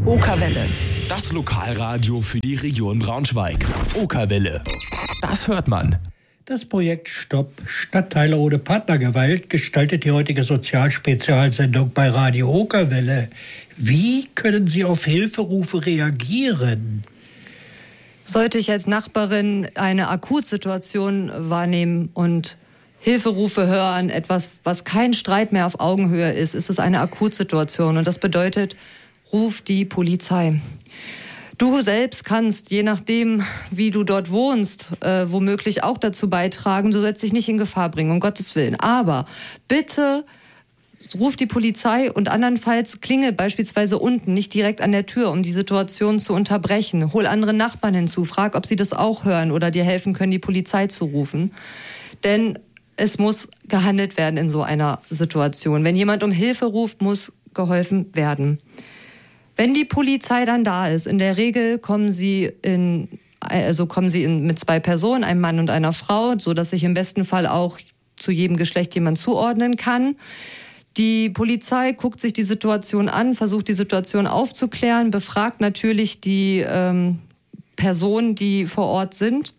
Okerwelle. Das Lokalradio für die Region Braunschweig. Okerwelle. Das hört man. Das Projekt Stopp Stadtteile ohne Partnergewalt gestaltet die heutige Sozialspezialsendung bei Radio Okerwelle. Wie können Sie auf Hilferufe reagieren? Sollte ich als Nachbarin eine Akutsituation wahrnehmen und Hilferufe hören, etwas, was kein Streit mehr auf Augenhöhe ist, ist es eine Akutsituation. Und das bedeutet, ruf die Polizei. Du selbst kannst, je nachdem, wie du dort wohnst, womöglich auch dazu beitragen, du sollst dich nicht in Gefahr bringen, um Gottes Willen. Aber bitte ruf die Polizei und andernfalls klingel beispielsweise unten, nicht direkt an der Tür, um die Situation zu unterbrechen. Hol andere Nachbarn hinzu, frag, ob sie das auch hören oder dir helfen können, die Polizei zu rufen. Denn es muss gehandelt werden in so einer Situation. Wenn jemand um Hilfe ruft, muss geholfen werden. Wenn die Polizei dann da ist, in der Regel kommen sie mit 2 Personen, einem Mann und einer Frau, sodass sich im besten Fall auch zu jedem Geschlecht jemand zuordnen kann. Die Polizei guckt sich die Situation an, versucht die Situation aufzuklären, befragt natürlich die Personen, die vor Ort sind.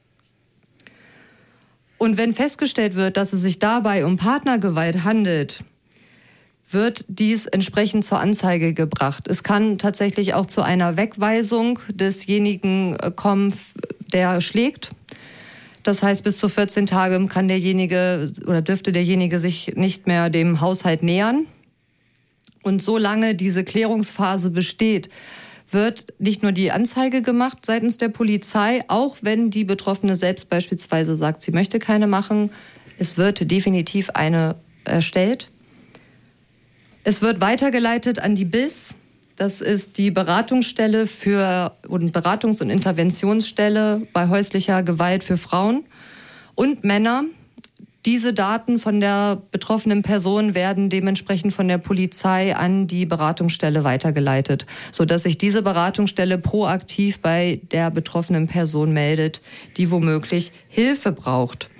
Und wenn festgestellt wird, dass es sich dabei um Partnergewalt handelt, wird dies entsprechend zur Anzeige gebracht. Es kann tatsächlich auch zu einer Wegweisung desjenigen kommen, der schlägt. Das heißt, bis zu 14 Tage kann derjenige oder dürfte derjenige sich nicht mehr dem Haushalt nähern. Und solange diese Klärungsphase besteht, wird nicht nur die Anzeige gemacht seitens der Polizei, auch wenn die Betroffene selbst beispielsweise sagt, sie möchte keine machen. Es wird definitiv eine erstellt. Es wird weitergeleitet an die BIS. Das ist die Beratungsstelle Beratungs- und Interventionsstelle bei häuslicher Gewalt für Frauen und Männer. Diese Daten von der betroffenen Person werden dementsprechend von der Polizei an die Beratungsstelle weitergeleitet, sodass sich diese Beratungsstelle proaktiv bei der betroffenen Person meldet, die womöglich Hilfe braucht.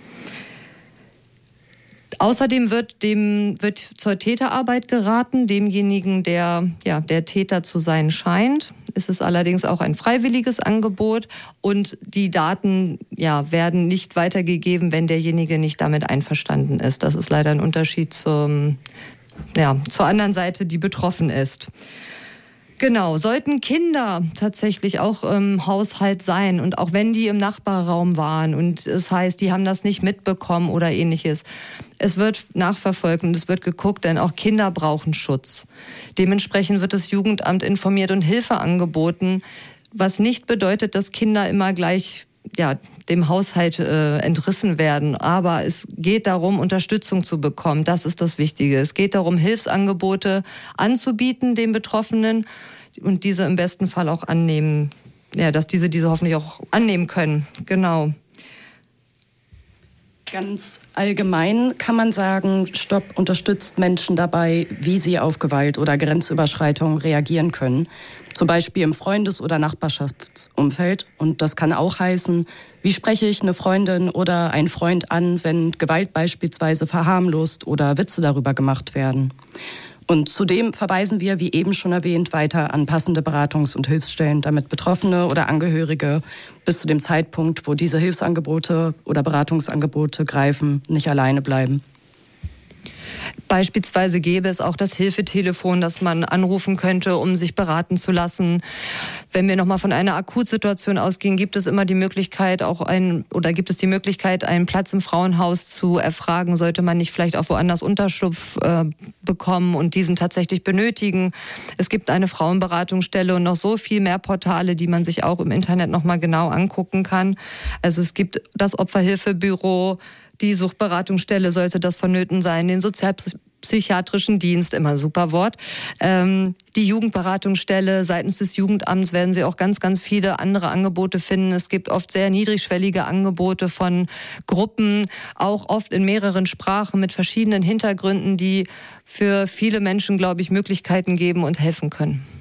Außerdem wird zur Täterarbeit geraten, demjenigen, der Täter zu sein scheint. Es ist allerdings auch ein freiwilliges Angebot und die Daten werden nicht weitergegeben, wenn derjenige nicht damit einverstanden ist. Das ist leider ein Unterschied zur anderen Seite, die betroffen ist. Genau, sollten Kinder tatsächlich auch im Haushalt sein und auch wenn die im Nachbarraum waren und es heißt, die haben das nicht mitbekommen oder ähnliches, es wird nachverfolgt und es wird geguckt, denn auch Kinder brauchen Schutz. Dementsprechend wird das Jugendamt informiert und Hilfe angeboten, was nicht bedeutet, dass Kinder immer gleich dem Haushalt entrissen werden. Aber es geht darum, Unterstützung zu bekommen. Das ist das Wichtige. Es geht darum, Hilfsangebote anzubieten den Betroffenen und diese im besten Fall auch annehmen. Ja, dass diese hoffentlich auch annehmen können. Genau. Ganz allgemein kann man sagen, Stopp unterstützt Menschen dabei, wie sie auf Gewalt oder Grenzüberschreitung reagieren können. Zum Beispiel im Freundes- oder Nachbarschaftsumfeld. Und das kann auch heißen, wie spreche ich eine Freundin oder einen Freund an, wenn Gewalt beispielsweise verharmlost oder Witze darüber gemacht werden. Und zudem verweisen wir, wie eben schon erwähnt, weiter an passende Beratungs- und Hilfsstellen, damit Betroffene oder Angehörige bis zu dem Zeitpunkt, wo diese Hilfsangebote oder Beratungsangebote greifen, nicht alleine bleiben. Beispielsweise gäbe es auch das Hilfetelefon, das man anrufen könnte, um sich beraten zu lassen. Wenn wir nochmal von einer Akutsituation ausgehen, gibt es die Möglichkeit, einen Platz im Frauenhaus zu erfragen. Sollte man nicht vielleicht auch woanders Unterschlupf bekommen und diesen tatsächlich benötigen. Es gibt eine Frauenberatungsstelle und noch so viel mehr Portale, die man sich auch im Internet nochmal genau angucken kann. Also es gibt das Opferhilfebüro, die Suchtberatungsstelle sollte das vonnöten sein, den sozialpsychiatrischen Dienst, immer ein super Wort, die Jugendberatungsstelle, seitens des Jugendamts werden Sie auch ganz, ganz viele andere Angebote finden. Es gibt oft sehr niedrigschwellige Angebote von Gruppen, auch oft in mehreren Sprachen mit verschiedenen Hintergründen, die für viele Menschen, glaube ich, Möglichkeiten geben und helfen können.